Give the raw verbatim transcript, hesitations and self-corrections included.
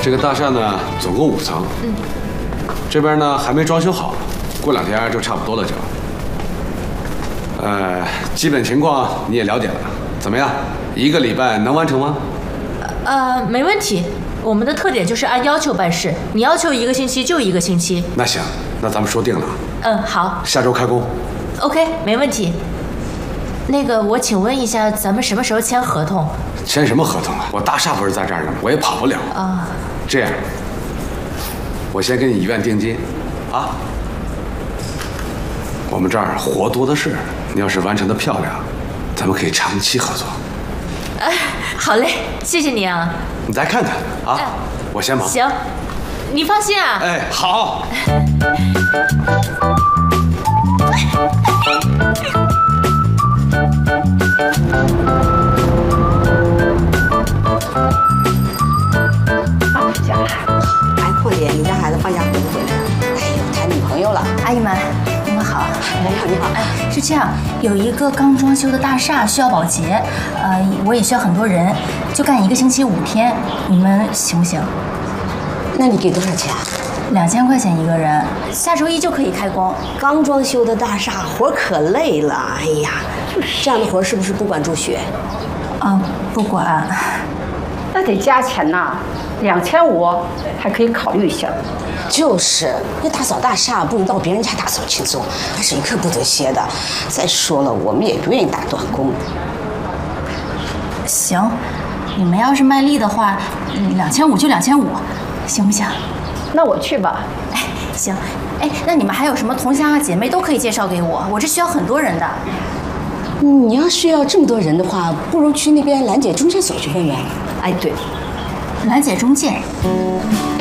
这个大厦呢，总共五层。嗯。这边呢还没装修好，过两天就差不多了就。呃，基本情况你也了解了，怎么样？一个礼拜能完成吗？ 呃，没问题。我们的特点就是按要求办事，你要求一个星期就一个星期。 那行，那咱们说定了。 嗯，好。 下周开工。 OK， 没问题。那个，我请问一下，咱们什么时候签合同？ 签什么合同啊？我大厦不是在这儿呢，我也跑不了啊。 这样，我先给你一万定金，啊。我们这儿活多的是，你要是完成的漂亮，咱们可以长期合作。 哎、啊，好嘞，谢谢你啊。 你再看看啊，哎、我先忙。 行，你放心啊。 哎，好。 啊，小孩，哎，凤姐，你家孩子放假回不回来？哎呦，谈女朋友了。 阿姨们，你们好。 你好，你好。 哎，是这样，有一个刚装修的大厦需要保洁，呃，我也需要很多人，就干一个星期五天，你们行不行？ 那你给多少钱啊？ 两千块钱一个人，下周一就可以开工。 刚装修的大厦，活可累了。哎呀，这样的活是不是不管住学？ 啊，不管。 那得加钱呐，两千五还可以考虑一下。 就是，那打扫大厦不能到别人家打扫轻松，还是一刻不得歇的。再说了，我们也不愿意打断工。 行，你们要是卖力的话，两千五就两千五，行不行？ 那我去吧。 哎，行。哎，那你们还有什么同乡啊姐妹都可以介绍给我，我这需要很多人的。 你要需要这么多人的话，不如去那边兰姐中介所去问问。 哎，对， 兰姐中介。